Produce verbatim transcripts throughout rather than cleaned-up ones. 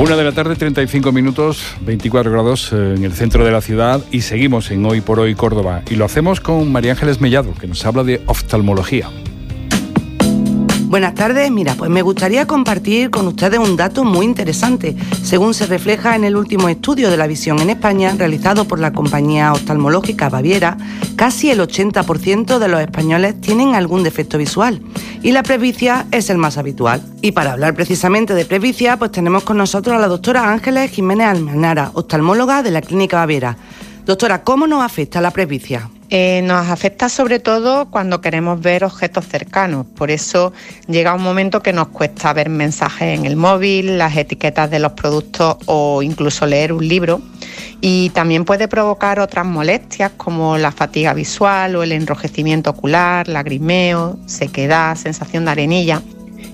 Una de la tarde, treinta y cinco minutos, veinticuatro grados en el centro de la ciudad y seguimos en Hoy por Hoy Córdoba. Y lo hacemos con María Ángeles Mellado, que nos habla de oftalmología. Buenas tardes, mira, pues me gustaría compartir con ustedes un dato muy interesante, según se refleja en el último estudio de la visión en España realizado por la compañía oftalmológica Baviera. Casi el ochenta por ciento de los españoles tienen algún defecto visual y la presbicia es el más habitual. Y para hablar precisamente de presbicia, pues tenemos con nosotros a la doctora Ángeles Jiménez Almenara, oftalmóloga de la Clínica Baviera. Doctora, ¿cómo nos afecta la presbicia? Eh, nos afecta sobre todo cuando queremos ver objetos cercanos, por eso llega un momento que nos cuesta ver mensajes en el móvil, las etiquetas de los productos o incluso leer un libro, y también puede provocar otras molestias como la fatiga visual o el enrojecimiento ocular, lagrimeo, sequedad, sensación de arenilla.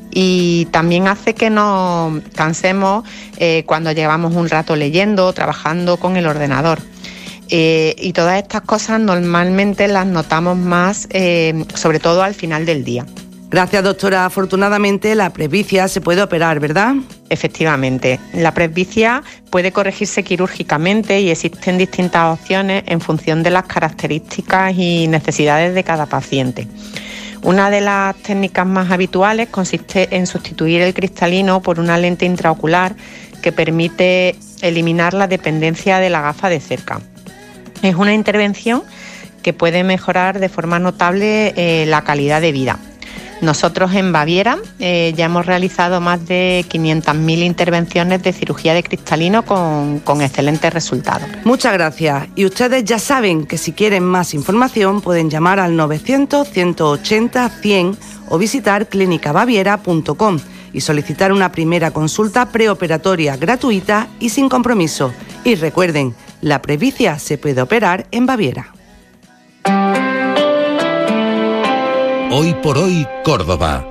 Y también hace que nos cansemos eh, cuando llevamos un rato leyendo o trabajando con el ordenador. Eh, y todas estas cosas normalmente las notamos más, eh, sobre todo al final del día. Gracias, doctora. Afortunadamente la presbicia se puede operar, ¿verdad? Efectivamente, la presbicia puede corregirse quirúrgicamente y existen distintas opciones en función de las características y necesidades de cada paciente. Una de las técnicas más habituales consiste en sustituir el cristalino por una lente intraocular que permite eliminar la dependencia de la gafa de cerca. Es una intervención que puede mejorar de forma notable eh, la calidad de vida. Nosotros en Baviera eh, ya hemos realizado más de quinientas mil intervenciones de cirugía de cristalino con, con excelentes resultados. Muchas gracias. Y ustedes ya saben que si quieren más información pueden llamar al novecientos, ciento ochenta, cien o visitar clínica baviera punto com y solicitar una primera consulta preoperatoria gratuita y sin compromiso. Y recuerden, la presbicia se puede operar en Baviera. Hoy por Hoy Córdoba.